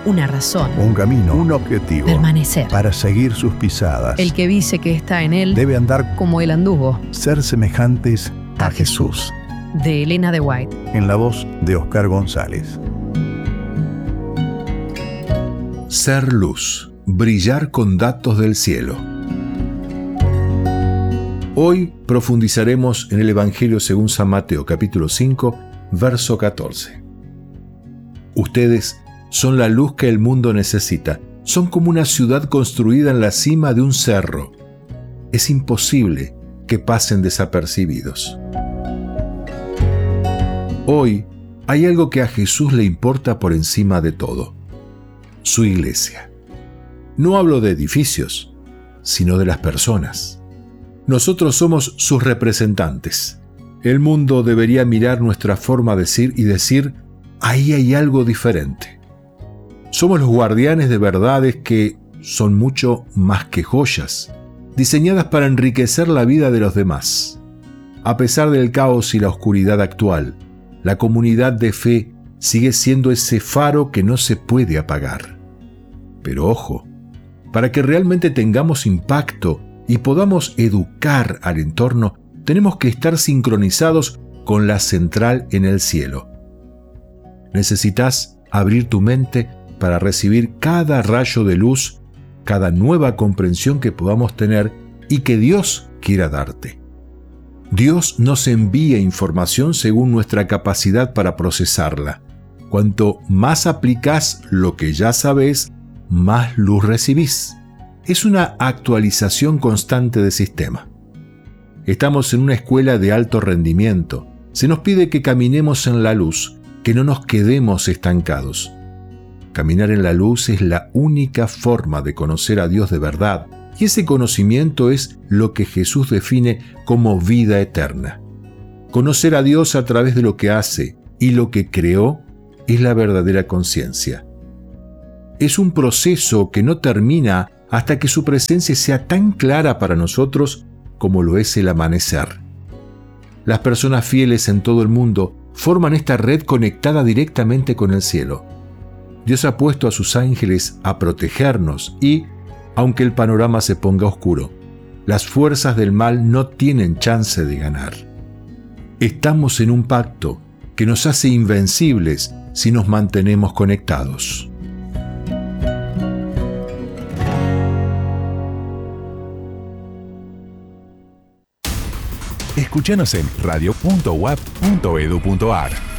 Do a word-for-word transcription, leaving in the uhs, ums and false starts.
una razón, un camino, un objetivo, permanecer. Para seguir sus pisadas. El que dice que está en él debe andar como él anduvo. Ser semejantes a, a Jesús. De Elena de White. En la voz de Oscar González. Ser luz, brillar con datos del cielo. Hoy profundizaremos en el Evangelio según San Mateo, capítulo cinco, verso catorce. Ustedes son la luz que el mundo necesita. Son como una ciudad construida en la cima de un cerro. Es imposible que pasen desapercibidos. Hoy hay algo que a Jesús le importa por encima de todo: su iglesia. No hablo de edificios, sino de las personas. Nosotros somos sus representantes. El mundo debería mirar nuestra forma de ser y decir: ahí hay algo diferente. Somos los guardianes de verdades que son mucho más que joyas, diseñadas para enriquecer la vida de los demás. A pesar del caos y la oscuridad actual, la comunidad de fe sigue siendo ese faro que no se puede apagar. Pero ojo, para que realmente tengamos impacto y podamos educar al entorno, tenemos que estar sincronizados con la central en el cielo. Necesitas abrir tu mente para recibir cada rayo de luz, cada nueva comprensión que podamos tener y que Dios quiera darte. Dios nos envía información según nuestra capacidad para procesarla. Cuanto más aplicás lo que ya sabes, más luz recibís. Es una actualización constante del sistema. Estamos en una escuela de alto rendimiento. Se nos pide que caminemos en la luz, que no nos quedemos estancados. Caminar en la luz es la única forma de conocer a Dios de verdad, y ese conocimiento es lo que Jesús define como vida eterna. Conocer a Dios a través de lo que hace y lo que creó es la verdadera conciencia. Es un proceso que no termina hasta que su presencia sea tan clara para nosotros como lo es el amanecer. Las personas fieles en todo el mundo forman esta red conectada directamente con el cielo. Dios ha puesto a sus ángeles a protegernos y, aunque el panorama se ponga oscuro, las fuerzas del mal no tienen chance de ganar. Estamos en un pacto que nos hace invencibles si nos mantenemos conectados. Escúchanos en radio punto u a p punto e d u punto a r.